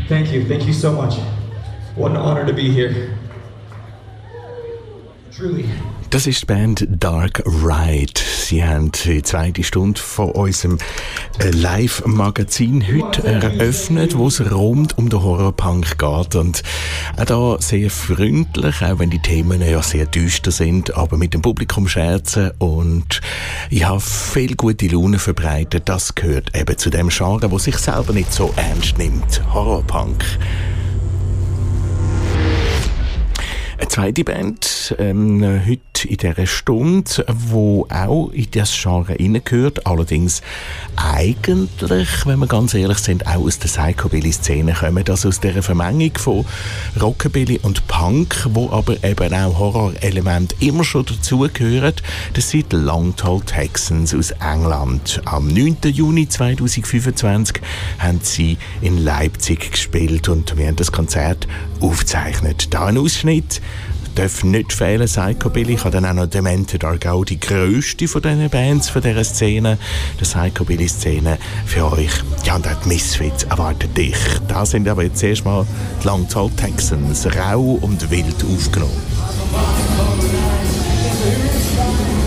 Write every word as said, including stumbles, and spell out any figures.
Thank you, thank you so much. What an honor to be here. Truly. Das ist die Band Dark Ride. Sie haben die zweite Stunde von unserem Live-Magazin heute eröffnet, wo es rund um den Horrorpunk geht. Und auch da sehr freundlich, auch wenn die Themen ja sehr düster sind, aber mit dem Publikum scherzen. Und ich habe viel gute Laune verbreitet. Das gehört eben zu dem Genre, wo sich selber nicht so ernst nimmt. Horrorpunk. Eine zweite Band, ähm, heute in dieser Stunde, die auch in das Genre hineingehört, allerdings eigentlich, wenn wir ganz ehrlich sind, auch aus der Psychobilly-Szene kommen, also aus dieser Vermengung von Rockabilly und Punk, wo aber eben auch Horrorelemente immer schon dazugehören. Das sind die Long Tall Texans aus England. Am neunten Juni zweitausendfünfundzwanzig haben sie in Leipzig gespielt und wir haben das Konzert aufgezeichnet. Da ein Ausschnitt. Darf nicht fehlen, Psychobilly. Ich habe dann auch noch Demented Argau, die grösste von diesen Bands, von dieser Szene, der Psychobilly-Szene, für euch. Ja, und auch die Misfits erwartet dich. Da sind aber jetzt erstmal die Long Tall Texans, rau und wild aufgenommen.